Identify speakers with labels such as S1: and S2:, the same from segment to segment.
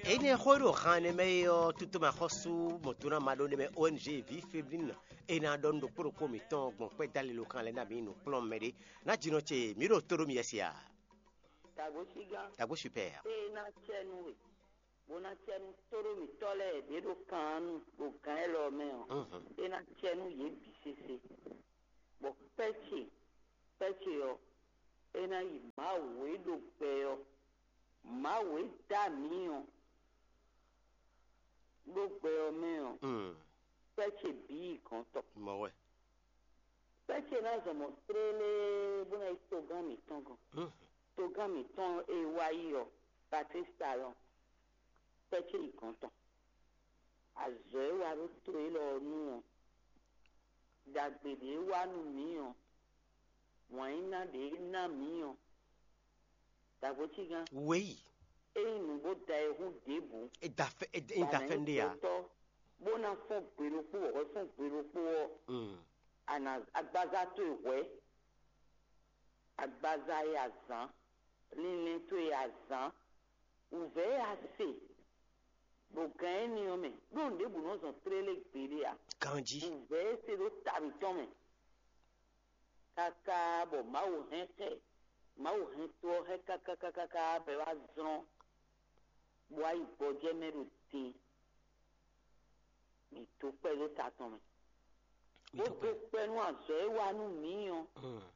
S1: ene khoro khane meyo tutuma khosu motuna malone me ONG vie féminine ena dondo pour comité bon pe dans le local na binu plan mede na jino che miro toro miesia tago super
S2: na chenu bona chenu toro mi tole de do kanu do kan lo me o na chenu ye bisese bo pechi yo ena yi ma we do pe yo ma we da mi o gbogbo ọmọ ẹ̀ pẹ́ẹ́kì bíi kan tọ̀.
S1: mọ̀wẹ́.
S2: pẹ́ẹ́kì náà sọ̀mọ̀ tẹ́lẹ̀ bóná tó gán mi tán gan. tó gán mi tán ewa iyọ̀ batista lọ pẹ́ẹ́kì kan tọ̀. àzọ̀ ẹ̀ wà ló tó ẹ lọ nú wọn. dàgbèdè wà nù míyàn. wọ́n iná dé ná míyàn. dàgbòtí gan.
S1: wéyì.
S2: Einu bo da ehun debu.
S1: Indafendia.
S2: Bona fún gbèròpó o fún gbèròpó o. Ana agbaza tó ìwẹ́. Agbaza yà zan. Lílé tó yà zan. Ùvẹ́ yà sè. Bògán ẹni ọmọ ẹ̀. Lóun debu náà sàn tírélé gbèrè à.
S1: Kanji.
S2: Ùvẹ́ ṣe ló tàbí tán mẹ́. Kàkà bọ̀ máa wò hẹ́ kẹ́. Máa wò hẹ́ tó hẹ́ kàkàkàkà bẹ̀ wá zan. Wá ìbọjẹ́ mẹ́rin tí mi tó pẹ́ ló ta tán mi. Ó tó pẹ́ nú àṣọ ẹ̀ wá nú míyàn.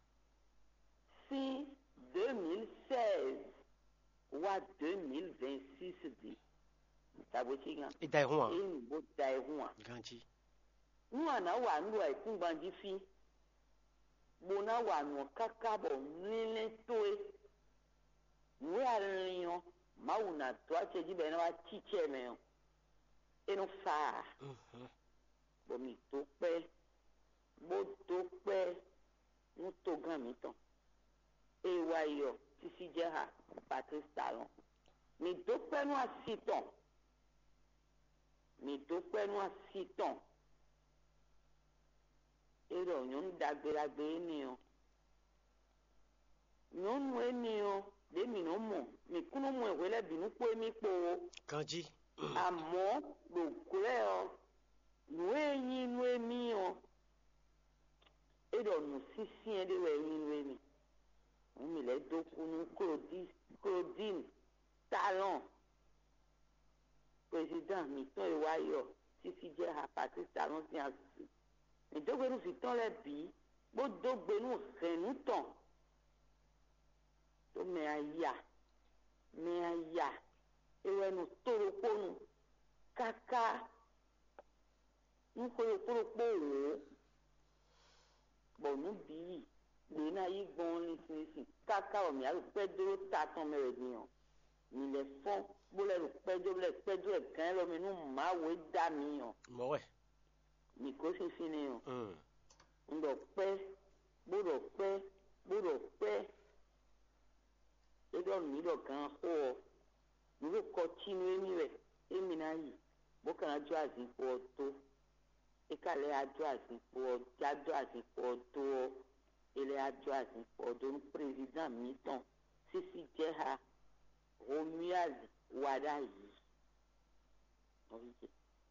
S2: Sí 2016 wá 2026 di. Tàbí tí gan.
S1: Ìdá ẹ̀hún à.
S2: Èyí bó da ẹ̀hún à.
S1: Ganji.
S2: Nú àná wà nú ẹ̀kún gbanjí fi. Gbóná wà nù kákábọ̀ nílé tó e. Ìwé àríyàn. Mau na tuache jibe na wa chiche me eno fa bo mi to pe no to gan mi ton e wa yo tisi je ha Batista lon mi to pe no asiton ero nyon dagbelagbe ni o nyon eni o de mi no mo mi kuno mo ewele binu po emi po o
S1: Kanji.
S2: àmọ́ gbogbo ọ nu eyin nu emi o edo nu sisi e de we eyin nu emi mi le doku nu Claudine Talon president mi ton e wa yo sisi je ha Batista lon si asi mi dogbe nu fi ton le bi bo dogbe nu renu ton to me aya ewe nu toro ponu kaka nkoro poro poro bonu bi le na yi gbon nisinsin kaka o mi aru pedro ta ton mere ni o mi le fon bo le pedro e kan lo mi nu ma we da mi o
S1: mo we
S2: mi ko si fini o ndo pe bodo pe edo mi do kan o mi ko chinu emi we emi na yi bo kan ajo azipo to ikale ajo azipo jajo azipo to ele ajo azipo do president mi ton sisi je ha Romuald wada yi oje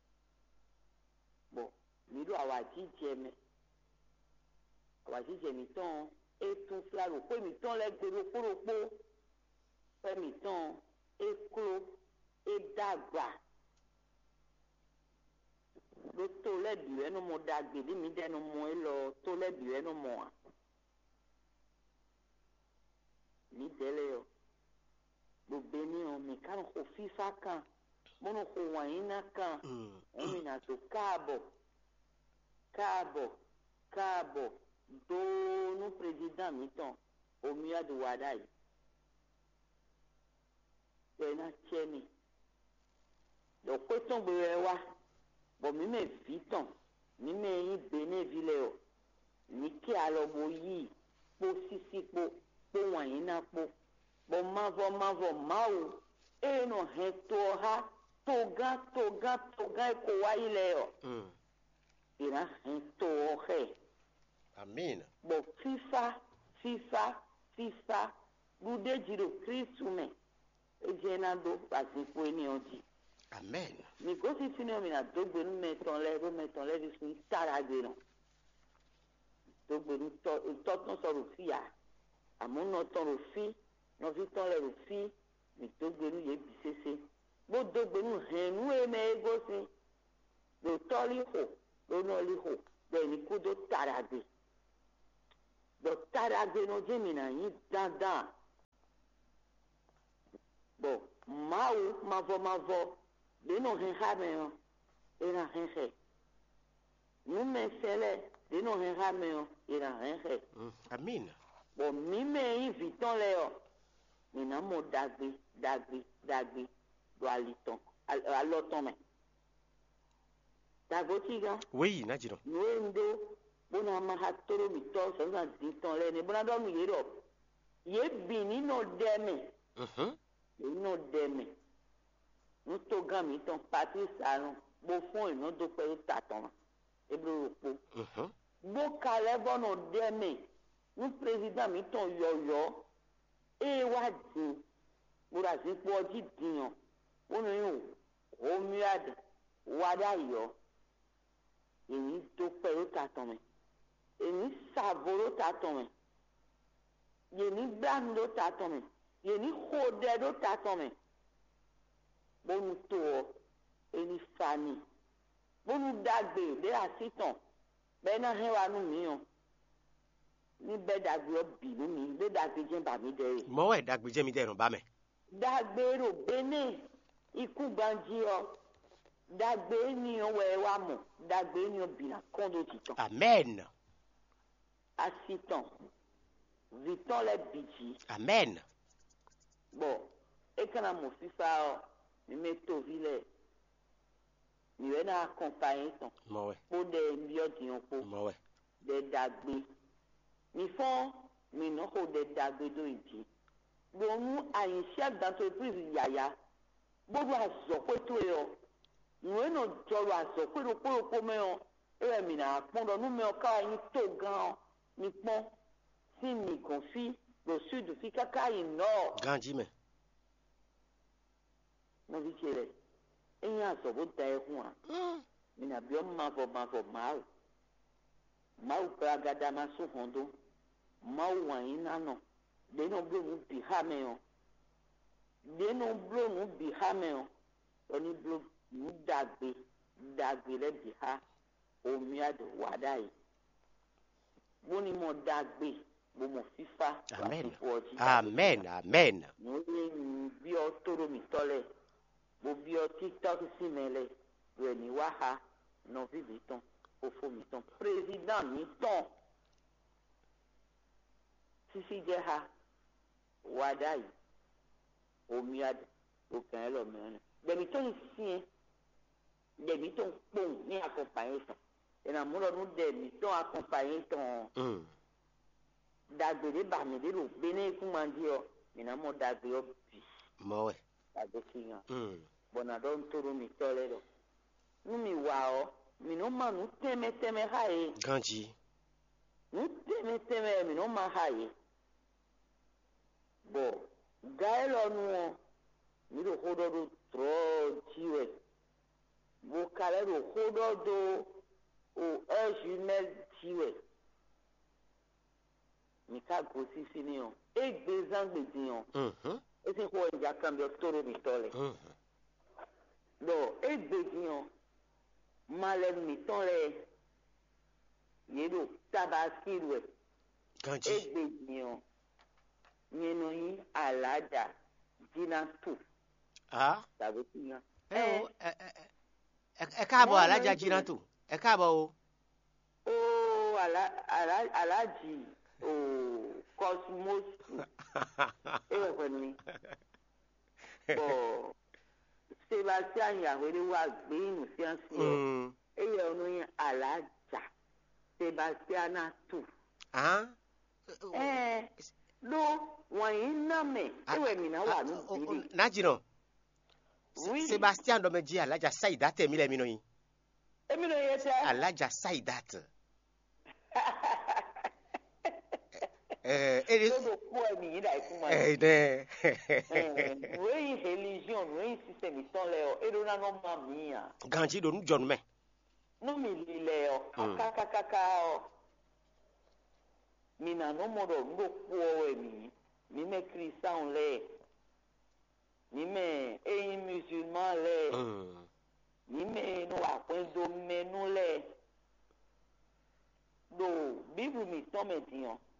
S2: bo mi do awati je mi ton e tun flaro ko mi ton le gbero poropo pe mi ton eklo edagba ló tó lẹ́bi ẹnu mo da gbèdé mi dẹnu mo ẹ lọ tó lẹ́bi ẹnu mo à ní délé o gbogbo ní o mi kàn kó fífa kan mọ́nà kó wọ̀nyí náà kan ẹ̀mí náà tó káàbọ̀ dóónú president mi tán omi àdùwádà yìí bẹ́ẹ̀ni tiẹni lọpẹ tán gbèrè wa bọ mi mẹ fi tán mi mẹ yín bẹnẹ vilẹ o ní kí alọmọ yìí kpó sisi kpó wọ̀nyí náà kpó bọ mavọ máwo ẹnu hẹ tó ha tó gán ẹkọ wáyé lẹ ọ ìran hẹ tó hẹ.
S1: Amen.
S2: Bọ fífa lùdé jìrò kírísù mẹ. ejenado basipo eniyanji
S1: Amen.
S2: migosi fini mi na dogbenu metan le bi sun taragbe no dogbenu tọtun sọ̀rọ̀ fiya àmúnọtán rò fi nọfitán lẹ rò fi mi dogbenu yẹ bi sese bó dogbenu hẹnu eme egosi lò tọ́lí hò lónọ́lí hò bẹ́ẹ̀ ni kó tó taragbe lọ taragbe náà jẹ́mi náà yín dandan bọ̀ mavọ lẹ́nu hẹ́há mẹ́rin ẹ̀rà hẹ́hẹ́ numẹsẹlẹ lẹ́nu hẹ́há mẹ́rin ẹ̀rà hẹ́hẹ́.
S1: Amen.
S2: Bọ̀ mímẹ́ yín vitán lẹ ọ nínú mo dàgbé lọ alọ́tàn mẹ́. Dàgbò tí gan.
S1: Oui, Najino.
S2: Nùwé ń dó bóná máa ha tóró mi tọ́ sọ́sàn dìtàn lẹ́ni bóná dọ́nu yé rọ̀ yé bì nínú dẹ́mẹ̀. Nínú dẹ́mẹ̀ ń tó gan mi tán pàtí sàrùn bó fún ìná tó pẹ́ tàtàn mà ebúrò òpó. Bó kalẹ̀ bọ́nà dẹ́mẹ̀ ń président mi tán yọ̀yọ̀ wá dín múra sí pé ọjí dìyàn wọn ní omi àdá wádà yọ èyí tó pẹ́ ló ta tán mi èyí sàbò ló ta tán mi yèní gbàmù ló ta tán mi yèní kódẹ ló ta tán mi bónú tó ọ ẹni fani bónú dàgbé lé àsìtàn bẹ́ẹ̀ náà hẹ́ wa nù mìíràn ní bẹ́ẹ̀ dàgbé ọ bìnú mi bẹ́ẹ̀ dàgbé jẹ́ bàmí dẹ́rẹ́.
S1: Mọ́wọ́ ẹ̀ dàgbé jẹ́ mi dẹ́rùn bá mẹ́.
S2: Dàgbé rò bẹ́ẹ̀ ikú gbanjí ọ dàgbé ènìyàn wẹ̀ wá mọ̀ dàgbé ènìyàn bìnà kọ́ńdó tìtàn.
S1: Amen.
S2: Àsìtàn vitán lẹ bìjì.
S1: Amen.
S2: Bọ̀ ekana mọ̀ fífa ọ mímẹ́ tóbi lẹ̀ mìíràn náà kọ̀ǹpáyé tán.
S1: Mọ́wẹ́.
S2: Kó dẹ̀ ń bí ọ̀dìyàn kó.
S1: Mọ́wẹ́.
S2: Dẹ̀ dàgbé nìfọ́n mìíràn kò dẹ̀ dàgbé dó ìdí. Gbòòmù àyìnṣẹ́ àgbàntó ìpínlẹ̀ yàyà gbogbo àzọ̀pẹ̀tò ẹ̀ ìwé náà jọrọ àzọ̀pẹ̀rọ̀pẹ̀rọ̀pọ̀ mẹ́ọ̀ ẹ̀rẹ̀ mìíràn àpọ̀ndọ̀ númẹ́ọ̀ káwa yín tó gan-an nípọ́n sí nìkan fi lọ́sùdù fi káká yìí náà.
S1: Ganji mẹ́.
S2: Wọ́n fi ṣe rẹ̀ ẹ̀yìn àzọ̀bó da ẹkún wa mìíràn bí wọ́n máa fọ̀ máa pẹ́ agada máa sún hàn dó máa wà yín nánà. Deno blomu bi hameo oni blomu dàgbé le bi ha omi ado wadai boni mo dàgbé bo mo fifa.
S1: Amen. Amen.
S2: Mo le bi o toro mi tole bo bi o TikTok si mele we ni wa ha no vivi ton o fo mi ton président mi ton sisi je ha wada yìí omi adé òkàn ẹ lọ mẹ́rin gbẹ̀mí tó ń sìn gbẹ̀mí tó ń pòun ní akọ̀pàyé tán ìrànmúlọ́nù dẹ̀mí tó ń akọ̀pàyé tán dàgbèrè bàmídé ló gbé ní ikú máa ń di ọ ìnáwó dàgbé ọ bì
S1: Mọ́wẹ́.
S2: dàgbé sí yàn bọ̀nàdọ́ ń tóró mi tọ́lẹ̀ lọ nú mi wà ọ́ mìíràn máa nù tẹ́mẹ́tẹ́mẹ́ háyé.
S1: Ganji.
S2: Nù tẹ́mẹ́tẹ́mẹ́ mìíràn máa háyé. Bọ̀ gáyé lọ́nu wọn mi ló kó dọ́dọ̀ tọ́ tiwẹ̀ bó kalẹ̀ ló kó dọ́dọ̀ o ẹ̀ṣin mẹ́ tiwẹ̀ mi ká kó sísí ni hàn égbé zangbèdì hàn ó sì kó ìjà kan bí ọtọ́rọ̀ mi tọ́lẹ̀ lọ égbèdì hàn malẹ̀ mi tán rẹ̀ yẹ́lò tábà sílù ẹ̀
S1: Ganji.
S2: égbèdì hàn nínú yín àlàdà jìnnà tù. Tàbí tí yan.
S1: Ẹ káàbọ̀ alájà Jìnnàtù. Ẹ káàbọ̀ o.
S2: Ó alájì kọ́símọ́sì. Ẹ pẹ̀lú mi. Bọ̀ Sebastian Yahweh wà gbé inú sí àǹsí ẹ̀. Ẹ yẹ ọ̀nà yín àlàjà Sebastian tù. Ló wọ̀nyí ná mẹ́ ewé mi náà wà ní ìbílẹ̀.
S1: Najino.
S2: Oui.
S1: Sebastian Domeji Alaja Saidat mi le mi no yin.
S2: Èmi ló yẹ tẹ́.
S1: Alaja Saidat. Ele
S2: Todo poa mi da ikuma.
S1: ne.
S2: Noi religion, noi système ton leo, edo na no mamia.
S1: Ganji do nu John me.
S2: No mi li leo, akakakaka o. Mi na no modo ndo poa mi me Christian le. Mi me musulman le. Mi me no akwendo me no le. Do Bible mi ton me dion.